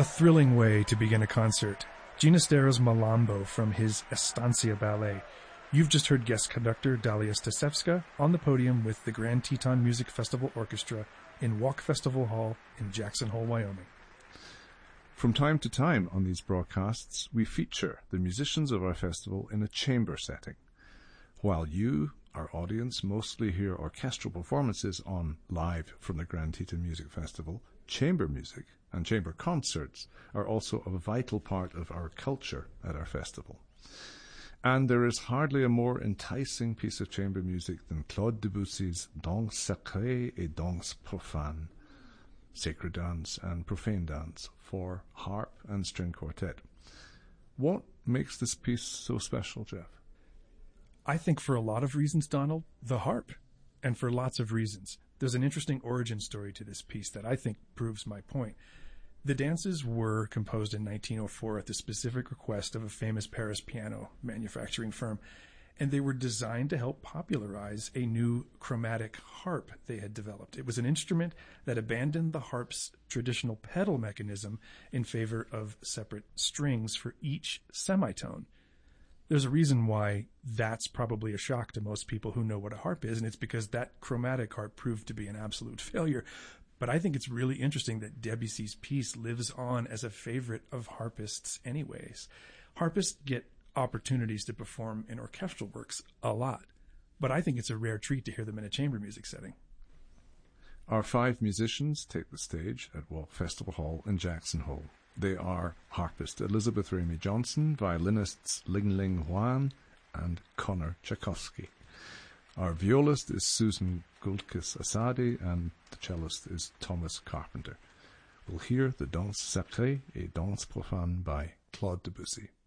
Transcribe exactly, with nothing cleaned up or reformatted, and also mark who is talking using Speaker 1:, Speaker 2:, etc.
Speaker 1: A thrilling way to begin a concert. Ginestero's Malambo from his Estancia Ballet. You've just heard guest conductor Dalia Stasevska on the podium with the Grand Teton Music Festival Orchestra in Walk Festival Hall in Jackson Hole, Wyoming.
Speaker 2: From time to time on these broadcasts, we feature the musicians of our festival in a chamber setting. While you, our audience, mostly hear orchestral performances on Live from the Grand Teton Music Festival, chamber music and chamber concerts are also a vital part of our culture at our festival. And there is hardly a more enticing piece of chamber music than Claude Debussy's Danse sacrée et danse profane, sacred dance and profane dance, for harp and string quartet. What makes this piece so special, Jeff?
Speaker 1: I think for a lot of reasons, Donald, the harp, and for lots of reasons. There's an interesting origin story to this piece that I think proves my point. The dances were composed in nineteen oh four at the specific request of a famous Paris piano manufacturing firm, and they were designed to help popularize a new chromatic harp they had developed. It was an instrument that abandoned the harp's traditional pedal mechanism in favor of separate strings for each semitone. There's a reason why that's probably a shock to most people who know what a harp is, and it's because that chromatic harp proved to be an absolute failure. But I think it's really interesting that Debussy's piece lives on as a favorite of harpists anyways. Harpists get opportunities to perform in orchestral works a lot, but I think it's a rare treat to hear them in a chamber music setting.
Speaker 2: Our five musicians take the stage at Walk Festival Hall in Jackson Hole. They are harpist Elizabeth Ramey Johnson, violinists Ling Ling Huan and Connor Tchaikovsky. Our violist is Susan Gulkis Asadi, and the cellist is Thomas Carpenter. We'll hear the Danse sacrée et danse profane by Claude Debussy.